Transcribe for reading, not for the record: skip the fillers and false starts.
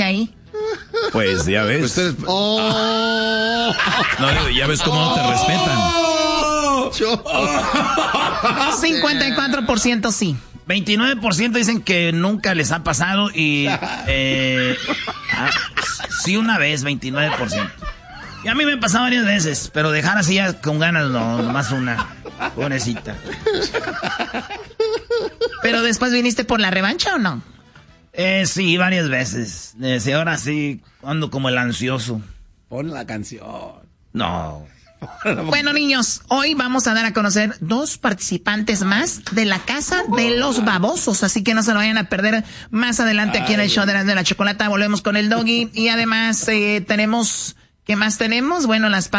ahí? Pues ya ves. Ustedes... No, ya ves cómo no te respetan. 54% sí. 29% dicen que nunca les ha pasado y... sí, una vez, 29%. Y a mí me ha pasado varias veces, pero dejar así ya con ganas no, nomás una. Pobrecita. ¿Pero después viniste por la revancha o no? Sí, varias veces. Sí, ahora sí, ando como el ansioso. Pon la canción. No. Bueno, niños, hoy vamos a dar a conocer 2 participantes más de la Casa de los Babosos, así que no se lo vayan a perder más adelante aquí en el show de la Chocolata. Volvemos con el Doggy y además tenemos... ¿Qué más tenemos? Bueno, las